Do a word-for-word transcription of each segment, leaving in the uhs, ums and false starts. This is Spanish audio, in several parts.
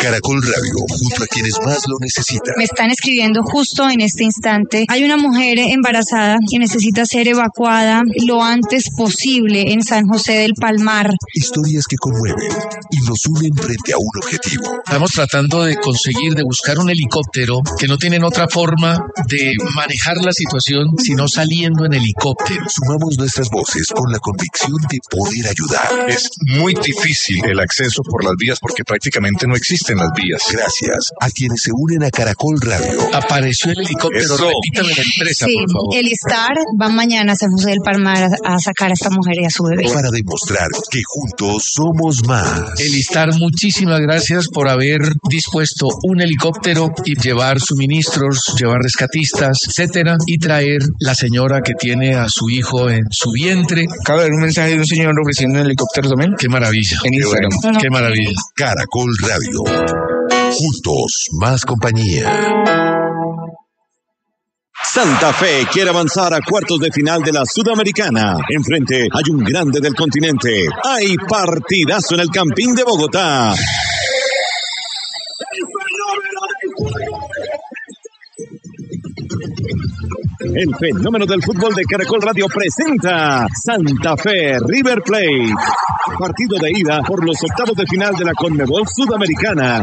Caracol Radio, junto a quienes más lo necesitan. Me están escribiendo justo en este instante. Hay una mujer embarazada que necesita ser evacuada lo antes posible en San José del Palmar. Historias que conmueven y nos unen frente a un objetivo. Estamos tratando de conseguir, de buscar un helicóptero que no tienen otra forma de manejar la situación sino saliendo en helicóptero. Sumamos nuestras voces con la convicción de poder ayudar. Es muy difícil el acceso por las vías porque prácticamente no existen las vías. Gracias a quienes se unen a Caracol Radio. Apareció el helicóptero, Eso. repítame la empresa, Sí, por favor. el Istar va mañana a San José del Palmar a, a sacar a esta mujer y a su bebé. Para demostrar que juntos somos más. El Istar, muchísimas gracias por haber dispuesto un helicóptero y llevar suministros, llevar rescatistas, etcétera, y traer la señora que tiene a su hijo en su vientre. Acabo de ver un mensaje de un señor ofreciendo un helicóptero también. Qué maravilla. En Instagram. No. Qué maravilla. Caracol Radio. Juntos, más compañía. Santa Fe quiere avanzar a cuartos de final de la Sudamericana. Enfrente hay un grande del continente. Hay partidazo en el Campín de Bogotá. El fenómeno del fútbol de Caracol Radio presenta Santa Fe River Plate. Partido de ida por los octavos de final de la Conmebol Sudamericana.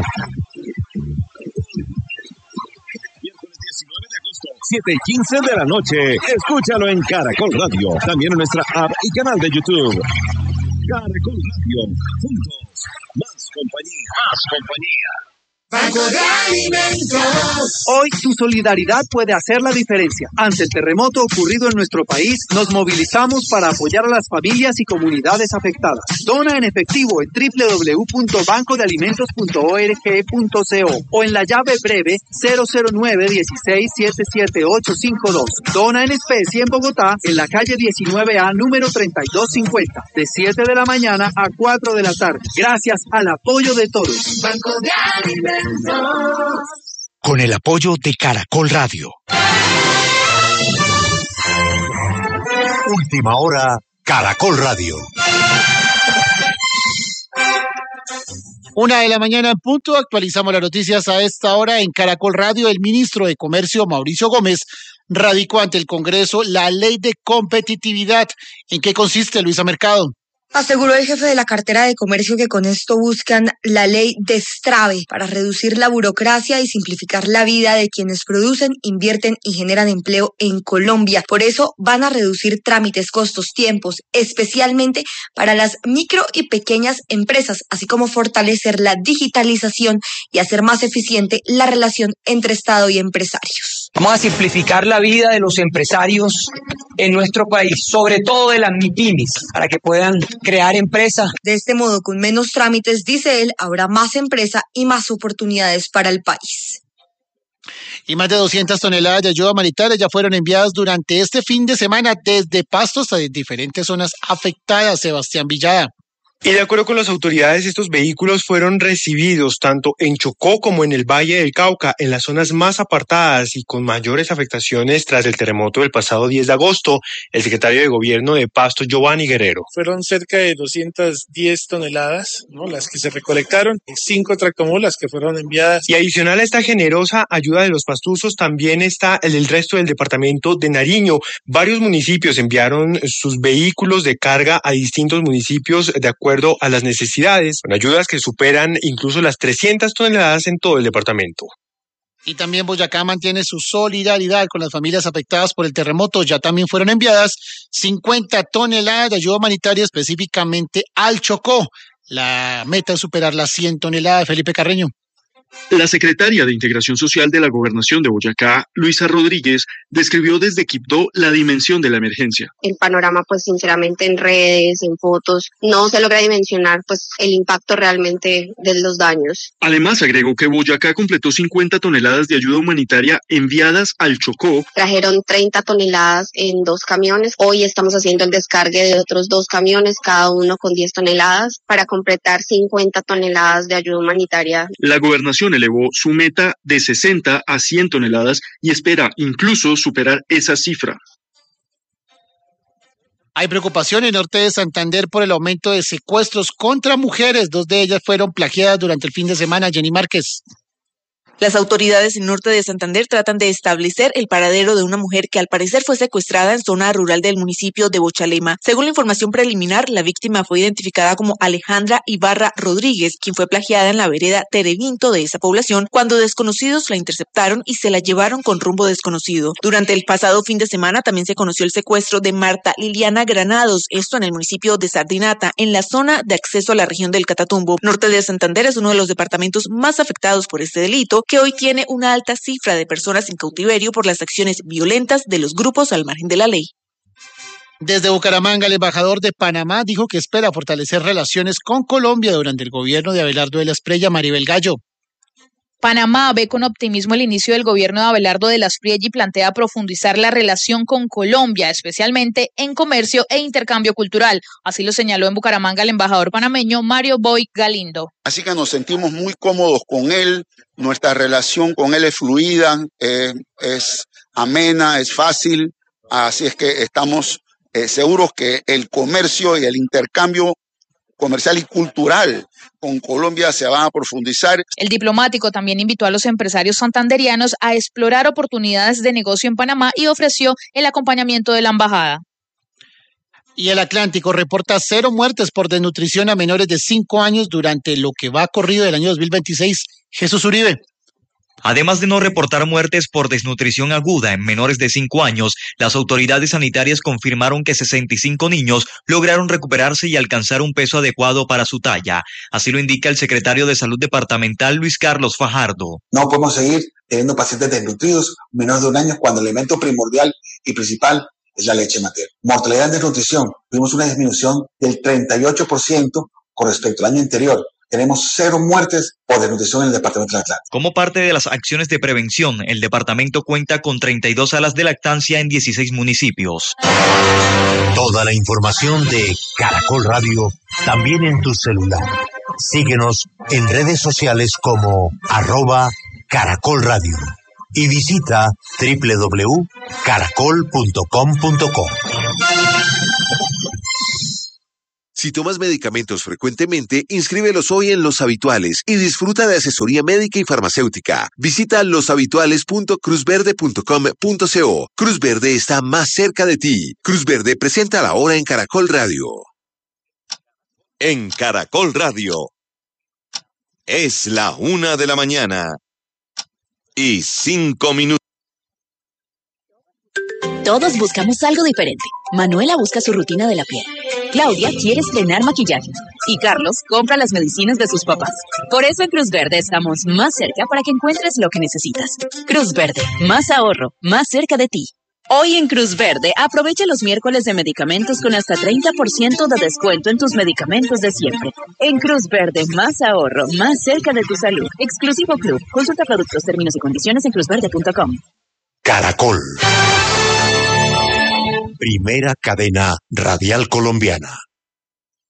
siete y quince de la noche. Escúchalo en Caracol Radio. También en nuestra app y canal de YouTube. Caracol Radio. Juntos. Más compañía. Más compañía. Banco de Alimentos. Hoy tu solidaridad puede hacer la diferencia. Ante el terremoto ocurrido en nuestro país, nos movilizamos para apoyar a las familias y comunidades afectadas. Dona en efectivo en doble u doble u doble u punto banco de alimentos punto org punto co o en la llave breve cero cero nueve dieciséis setenta y siete ochocientos cincuenta y dos. Dona en especie en Bogotá, en la calle diecinueve A, número treinta y dos cincuenta, de siete de la mañana a cuatro de la tarde. Gracias al apoyo de todos. Banco de Alimentos. Con el apoyo de Caracol Radio. Última hora, Caracol Radio. Una de la mañana en punto, actualizamos las noticias a esta hora en Caracol Radio. El ministro de Comercio, Mauricio Gómez, radicó ante el Congreso la ley de competitividad. ¿En qué consiste, Luisa Mercado? Aseguró el jefe de la cartera de comercio que con esto buscan la ley Destrave para reducir la burocracia y simplificar la vida de quienes producen, invierten y generan empleo en Colombia. Por eso van a reducir trámites, costos, tiempos, especialmente para las micro y pequeñas empresas, así como fortalecer la digitalización y hacer más eficiente la relación entre Estado y empresarios. Vamos a simplificar la vida de los empresarios en nuestro país, sobre todo de las MIPYMES, para que puedan crear empresas. De este modo, con menos trámites, dice él, habrá más empresa y más oportunidades para el país. Y más de doscientas toneladas de ayuda humanitaria ya fueron enviadas durante este fin de semana desde Pasto hasta diferentes zonas afectadas. Sebastián Villada. Y de acuerdo con las autoridades, estos vehículos fueron recibidos tanto en Chocó como en el Valle del Cauca, en las zonas más apartadas y con mayores afectaciones tras el terremoto del pasado diez de agosto. El secretario de Gobierno de Pasto, Giovanni Guerrero. Fueron cerca de doscientas diez toneladas, ¿no?, las que se recolectaron, cinco tractomulas que fueron enviadas. Y adicional a esta generosa ayuda de los pastuzos, también está el del resto del departamento de Nariño. Varios municipios enviaron sus vehículos de carga a distintos municipios de acuerdo a las necesidades, con ayudas que superan incluso las trescientas toneladas en todo el departamento. Y también Boyacá mantiene su solidaridad con las familias afectadas por el terremoto. Ya también fueron enviadas cincuenta toneladas de ayuda humanitaria específicamente al Chocó. La meta es superar las cien toneladas. Felipe Carreño. La secretaria de Integración Social de la Gobernación de Boyacá, Luisa Rodríguez, describió desde Quibdó la dimensión de la emergencia. El panorama, pues sinceramente en redes, en fotos, no se logra dimensionar pues el impacto realmente de los daños. Además, agregó que Boyacá completó cincuenta toneladas de ayuda humanitaria enviadas al Chocó. Trajeron treinta toneladas en dos camiones. Hoy estamos haciendo el descargue de otros dos camiones, cada uno con diez toneladas, para completar cincuenta toneladas de ayuda humanitaria. La gobernación elevó su meta de sesenta a cien toneladas y espera incluso superar esa cifra. Hay preocupación en Norte de Santander por el aumento de secuestros contra mujeres. Dos de ellas fueron plagiadas durante el fin de semana. Jenny Márquez. Las autoridades en Norte de Santander tratan de establecer el paradero de una mujer que al parecer fue secuestrada en zona rural del municipio de Bochalema. Según la información preliminar, la víctima fue identificada como Alejandra Ibarra Rodríguez, quien fue plagiada en la vereda Terevinto de esa población cuando desconocidos la interceptaron y se la llevaron con rumbo desconocido. Durante el pasado fin de semana también se conoció el secuestro de Marta Liliana Granados, esto en el municipio de Sardinata, en la zona de acceso a la región del Catatumbo. Norte de Santander es uno de los departamentos más afectados por este delito, que hoy tiene una alta cifra de personas en cautiverio por las acciones violentas de los grupos al margen de la ley. Desde Bucaramanga, el embajador de Panamá dijo que espera fortalecer relaciones con Colombia durante el gobierno de Abelardo de la Espriella. Maribel Gallo. Panamá ve con optimismo el inicio del gobierno de Abelardo de la Espriella y plantea profundizar la relación con Colombia, especialmente en comercio e intercambio cultural. Así lo señaló en Bucaramanga el embajador panameño Mario Boy Galindo. Así que nos sentimos muy cómodos con él, nuestra relación con él es fluida, eh, es amena, es fácil, así es que estamos eh, seguros que el comercio y el intercambio comercial y cultural con Colombia se van a profundizar. El diplomático también invitó a los empresarios santanderianos a explorar oportunidades de negocio en Panamá y ofreció el acompañamiento de la embajada. Y el Atlántico reporta cero muertes por desnutrición a menores de cinco años durante lo que va corrido del año dos mil veintiséis. Jesús Uribe. Además de no reportar muertes por desnutrición aguda en menores de cinco años, las autoridades sanitarias confirmaron que sesenta y cinco niños lograron recuperarse y alcanzar un peso adecuado para su talla. Así lo indica el secretario de Salud Departamental, Luis Carlos Fajardo. No podemos seguir teniendo pacientes desnutridos menores de un año cuando el elemento primordial y principal es la leche materna. Mortalidad en desnutrición, tuvimos una disminución del treinta y ocho por ciento con respecto al año anterior. Tenemos cero muertes por desnutrición en el departamento de Atlántico. Como parte de las acciones de prevención, el departamento cuenta con treinta y dos salas de lactancia en dieciséis municipios. Toda la información de Caracol Radio también en tu celular. Síguenos en redes sociales como arroba Caracol Radio y visita doble u doble u doble u punto caracol punto com punto co. Si tomas medicamentos frecuentemente, inscríbelos hoy en Los Habituales y disfruta de asesoría médica y farmacéutica. Visita los habituales punto cruz verde punto com punto co. Cruz Verde está más cerca de ti. Cruz Verde presenta la hora en Caracol Radio. En Caracol Radio. Es la una de la mañana y cinco minutos. Todos buscamos algo diferente. Manuela busca su rutina de la piel. Claudia quiere estrenar maquillaje. Y Carlos compra las medicinas de sus papás. Por eso en Cruz Verde estamos más cerca para que encuentres lo que necesitas. Cruz Verde, más ahorro, más cerca de ti. Hoy en Cruz Verde, aprovecha los miércoles de medicamentos con hasta treinta por ciento de descuento en tus medicamentos de siempre. En Cruz Verde, más ahorro, más cerca de tu salud. Exclusivo Club. Consulta productos, términos y condiciones en cruz verde punto com. Caracol. Primera cadena radial colombiana.